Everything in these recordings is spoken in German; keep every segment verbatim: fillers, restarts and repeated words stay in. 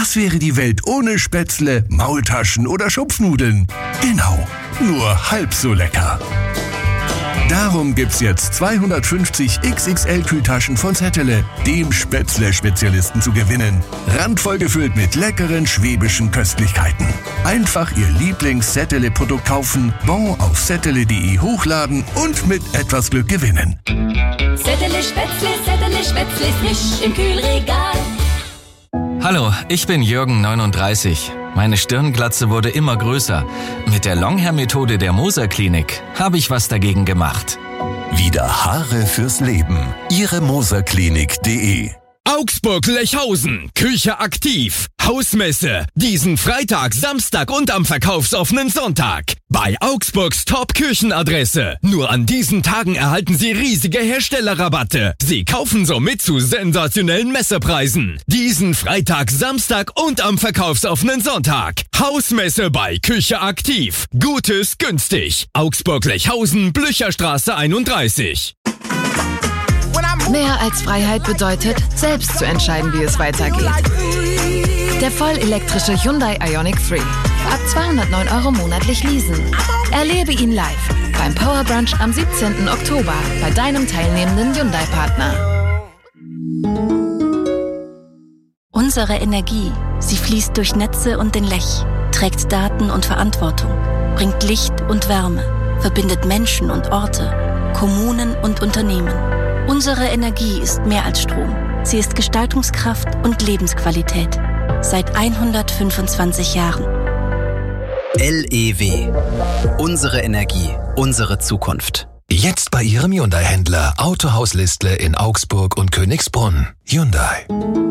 Was wäre die Welt ohne Spätzle, Maultaschen oder Schupfnudeln? Genau, nur halb so lecker. Darum gibt's jetzt zweihundertfünfzig X X L-Kühltaschen von Zettele, dem Spätzle-Spezialisten, zu gewinnen. Randvoll gefüllt mit leckeren schwäbischen Köstlichkeiten. Einfach Ihr Lieblings-Zettele-Produkt kaufen, Bon auf zettele punkt de hochladen und mit etwas Glück gewinnen. Zettele Spätzle, Zettele Spätzle, frisch im Kühlregal. Hallo, ich bin Jürgen, neununddreißig. Meine Stirnglatze wurde immer größer. Mit der Longhair-Methode der Moser Klinik habe ich was dagegen gemacht. Wieder Haare fürs Leben. Ihre moserklinik punkt de. Augsburg-Lechhausen, Küche aktiv, Hausmesse, diesen Freitag, Samstag und am verkaufsoffenen Sonntag. Bei Augsburgs Top-Küchenadresse. Nur an diesen Tagen erhalten Sie riesige Herstellerrabatte. Sie kaufen somit zu sensationellen Messepreisen. Diesen Freitag, Samstag und am verkaufsoffenen Sonntag. Hausmesse bei Küche aktiv. Gutes günstig. Augsburg-Lechhausen, Blücherstraße einunddreißig. Mehr als Freiheit bedeutet, selbst zu entscheiden, wie es weitergeht. Der vollelektrische Hyundai Ioniq drei. Ab zweihundertneun Euro monatlich leasen. Erlebe ihn live beim Power Brunch am siebzehnten Oktober bei deinem teilnehmenden Hyundai-Partner. Unsere Energie, sie fließt durch Netze und den Lech, trägt Daten und Verantwortung, bringt Licht und Wärme, verbindet Menschen und Orte, Kommunen und Unternehmen. Unsere Energie ist mehr als Strom. Sie ist Gestaltungskraft und Lebensqualität. Seit hundertfünfundzwanzig Jahren. L E W. Unsere Energie, unsere Zukunft. Jetzt bei Ihrem Hyundai-Händler Autohaus Listle in Augsburg und Königsbrunn. Hyundai.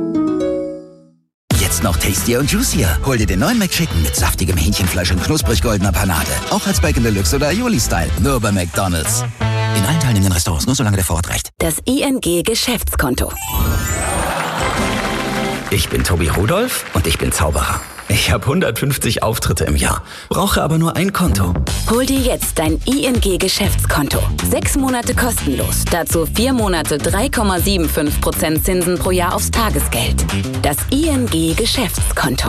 Jetzt noch tastier und juicier. Hol dir den neuen McChicken mit saftigem Hähnchenfleisch und knusprig goldener Panade. Auch als Bacon Deluxe oder Aioli-Style. Nur bei McDonald's. In allen teilnehmenden Restaurants, nur solange der Vorrat reicht. Das I N G-Geschäftskonto. Ich bin Tobi Rudolph und ich bin Zauberer. Ich habe hundertfünfzig Auftritte im Jahr, brauche aber nur ein Konto. Hol dir jetzt dein I N G-Geschäftskonto. Sechs Monate kostenlos. Dazu vier Monate drei Komma fünfundsiebzig Prozent Zinsen pro Jahr aufs Tagesgeld. Das I N G-Geschäftskonto.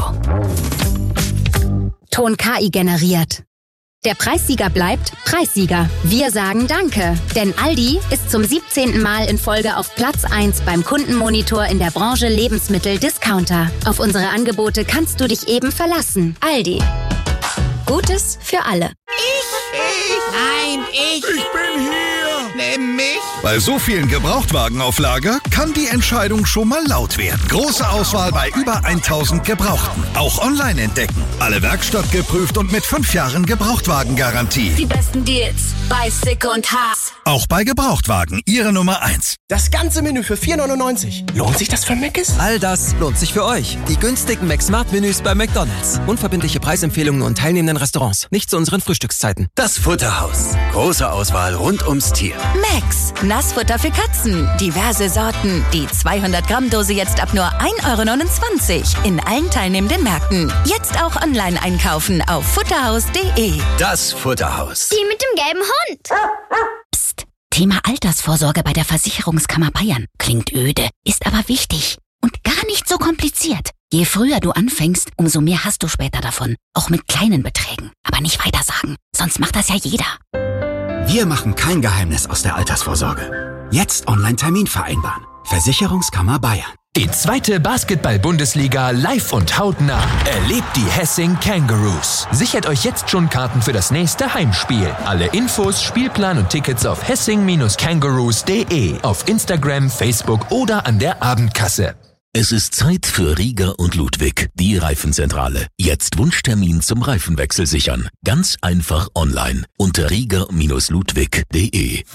Ton K I generiert. Der Preissieger bleibt Preissieger. Wir sagen Danke, denn Aldi ist zum siebzehnten Mal in Folge auf Platz eins beim Kundenmonitor in der Branche Lebensmittel-Discounter. Auf unsere Angebote kannst du dich eben verlassen. Aldi. Gutes für alle. Ich, ich, nein, ich. Ich bin hier. Nimm mich. Bei so vielen Gebrauchtwagen auf Lager kann die Entscheidung schon mal laut werden. Große Auswahl bei über tausend Gebrauchten. Auch online entdecken. Alle Werkstatt geprüft und mit fünf Jahren Gebrauchtwagengarantie. Die besten Deals bei Stick und Haas. Auch bei Gebrauchtwagen Ihre Nummer eins. Das ganze Menü für vier neunundneunzig. Lohnt sich das für Mc's? All das lohnt sich für euch. Die günstigen McSmart-Menüs bei McDonald's. Unverbindliche Preisempfehlungen und teilnehmenden Restaurants. Nicht zu unseren Frühstückszeiten. Das Futterhaus. Große Auswahl rund ums Tier. Max. Nassfutter für Katzen. Diverse Sorten. Die zweihundert Gramm Dose jetzt ab nur ein Euro neunundzwanzig. In allen teilnehmenden Märkten. Jetzt auch online einkaufen auf futterhaus punkt de. Das Futterhaus. Die mit dem gelben Hund. Psst. Thema Altersvorsorge bei der Versicherungskammer Bayern. Klingt öde, ist aber wichtig. Und gar nicht so kompliziert. Je früher du anfängst, umso mehr hast du später davon. Auch mit kleinen Beträgen. Aber nicht weitersagen, sonst macht das ja jeder. Wir machen kein Geheimnis aus der Altersvorsorge. Jetzt Online-Termin vereinbaren. Versicherungskammer Bayern. Die zweite Basketball-Bundesliga live und hautnah. Erlebt die Hessing Kangaroos. Sichert euch jetzt schon Karten für das nächste Heimspiel. Alle Infos, Spielplan und Tickets auf hessing kangaroos punkt de, auf Instagram, Facebook oder an der Abendkasse. Es ist Zeit für Rieger und Ludwig, die Reifenzentrale. Jetzt Wunschtermin zum Reifenwechsel sichern. Ganz einfach online unter rieger ludwig punkt de.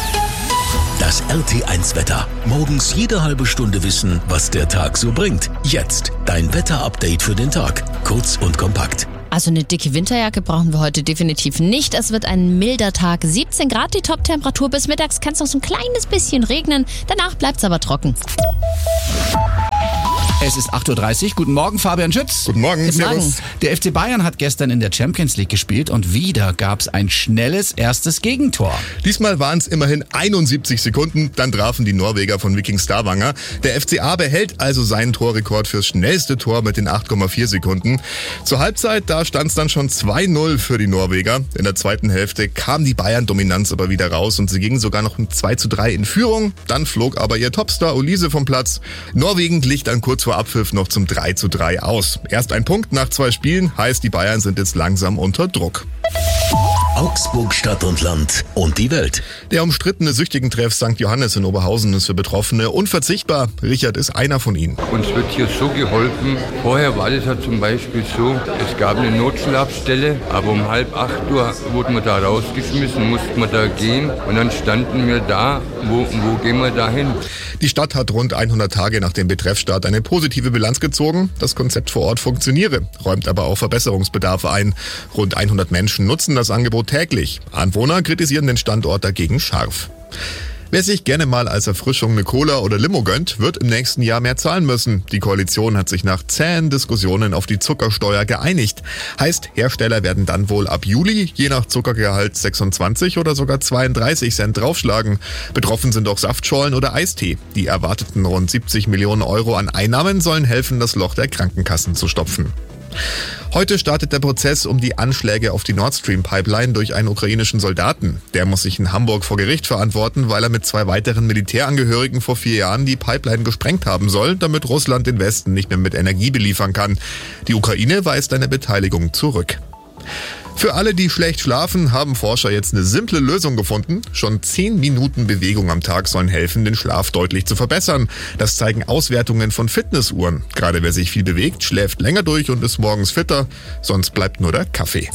Das R T eins Wetter. Morgens jede halbe Stunde wissen, was der Tag so bringt. Jetzt dein Wetterupdate für den Tag. Kurz und kompakt. Also eine dicke Winterjacke brauchen wir heute definitiv nicht. Es wird ein milder Tag. siebzehn Grad die Top-Temperatur. Bis mittags kann es noch so ein kleines bisschen regnen. Danach bleibt es aber trocken. Es ist acht Uhr dreißig. Guten Morgen, Fabian Schütz. Guten Morgen. Guten Morgen. Der F C Bayern hat gestern in der Champions League gespielt und wieder gab es ein schnelles erstes Gegentor. Diesmal waren es immerhin einundsiebzig Sekunden, dann trafen die Norweger von Viking Stavanger. Der F C A behält also seinen Torrekord fürs schnellste Tor mit den acht Komma vier Sekunden. Zur Halbzeit, da stand es dann schon zwei null für die Norweger. In der zweiten Hälfte kam die Bayern-Dominanz aber wieder raus und sie gingen sogar noch mit zwei zu drei in Führung. Dann flog aber ihr Topstar Olise vom Platz. Norwegen glich dann kurz vor Abpfiff noch zum drei zu drei aus. Erst ein Punkt nach zwei Spielen, heißt die Bayern sind jetzt langsam unter Druck. Augsburg Stadt und Land und die Welt. Der umstrittene Süchtigentreff Sankt Johannes in Oberhausen ist für Betroffene unverzichtbar. Richard ist einer von ihnen. Uns wird hier so geholfen. Vorher war das ja zum Beispiel so, es gab eine Notschlafstelle, aber um halb acht Uhr wurden wir da rausgeschmissen, mussten wir da gehen und dann standen wir da, wo, wo gehen wir da hin? Die Stadt hat rund hundert Tage nach dem Betreffstart eine positive Bilanz gezogen. Das Konzept vor Ort funktioniere, räumt aber auch Verbesserungsbedarfe ein. Rund hundert Menschen nutzen das Angebot täglich. Anwohner kritisieren den Standort dagegen scharf. Wer sich gerne mal als Erfrischung eine Cola oder Limo gönnt, wird im nächsten Jahr mehr zahlen müssen. Die Koalition hat sich nach zähen Diskussionen auf die Zuckersteuer geeinigt. Heißt, Hersteller werden dann wohl ab Juli je nach Zuckergehalt sechsundzwanzig oder sogar zweiunddreißig Cent draufschlagen. Betroffen sind auch Saftschorlen oder Eistee. Die erwarteten rund siebzig Millionen Euro an Einnahmen sollen helfen, das Loch der Krankenkassen zu stopfen. Heute startet der Prozess um die Anschläge auf die Nord Stream Pipeline durch einen ukrainischen Soldaten. Der muss sich in Hamburg vor Gericht verantworten, weil er mit zwei weiteren Militärangehörigen vor vier Jahren die Pipeline gesprengt haben soll, damit Russland den Westen nicht mehr mit Energie beliefern kann. Die Ukraine weist eine Beteiligung zurück. Für alle, die schlecht schlafen, haben Forscher jetzt eine simple Lösung gefunden. Schon zehn Minuten Bewegung am Tag sollen helfen, den Schlaf deutlich zu verbessern. Das zeigen Auswertungen von Fitnessuhren. Gerade wer sich viel bewegt, schläft länger durch und ist morgens fitter. Sonst bleibt nur der Kaffee.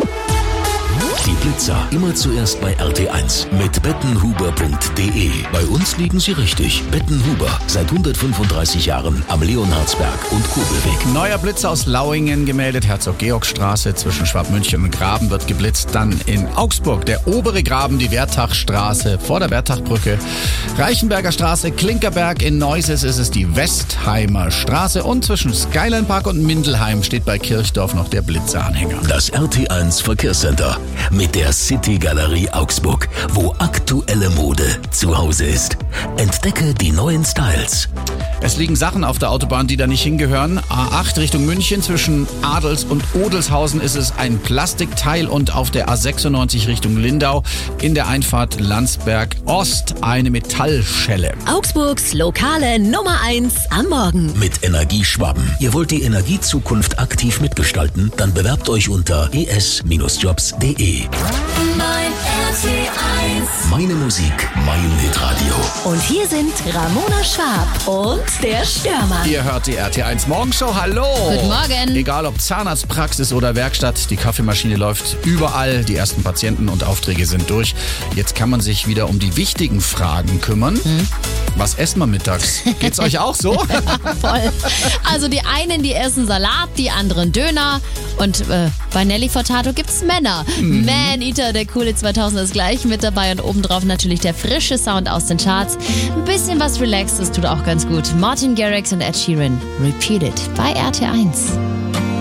Die Blitzer immer zuerst bei R T eins mit bettenhuber punkt de. Bei uns liegen sie richtig. Bettenhuber, seit hundertfünfunddreißig Jahren am Leonhardsberg und Kobelweg. Neuer Blitzer aus Lauingen gemeldet. Herzog-Georg-Straße zwischen Schwabmünchen und Graben wird geblitzt. Dann in Augsburg der obere Graben, die Wertachstraße vor der Wertachbrücke. Reichenberger Straße, Klinkerberg. In Neuses ist es die Westheimer Straße. Und zwischen Skyline Park und Mindelheim steht bei Kirchdorf noch der Blitzeranhänger. Das R T eins Verkehrscenter mit der City Galerie Augsburg, wo aktuelle Mode zu Hause ist. Entdecke die neuen Styles. Es liegen Sachen auf der Autobahn, die da nicht hingehören. A acht Richtung München zwischen Adels und Odelshausen ist es ein Plastikteil und auf der A sechsundneunzig Richtung Lindau in der Einfahrt Landsberg Ost eine Metallschelle. Augsburgs lokale Nummer eins am Morgen. Mit Energieschwaben. Ihr wollt die Energiezukunft aktiv mitgestalten? Dann bewerbt euch unter e s jobs punkt de. Mein R T eins. Meine Musik, mein Hitradio. Und hier sind Ramona Schwab und der Stürmer. Ihr hört die R T eins Morgenshow. Hallo. Guten Morgen. Egal ob Zahnarztpraxis oder Werkstatt, die Kaffeemaschine läuft überall. Die ersten Patienten und Aufträge sind durch. Jetzt kann man sich wieder um die wichtigen Fragen kümmern. Hm. Was essen wir mittags? Geht's euch auch so? Ja, voll. Also die einen, die essen Salat, die anderen Döner. Und äh, bei Nelly Furtado gibt's Männer. Mhm. Man-Eater, der coole zweitausend ist gleich mit dabei. Und obendrauf natürlich der frische Sound aus den Charts. Ein bisschen was Relaxedes tut auch ganz gut. Martin Garrix und Ed Sheeran. Repeat It bei R T eins.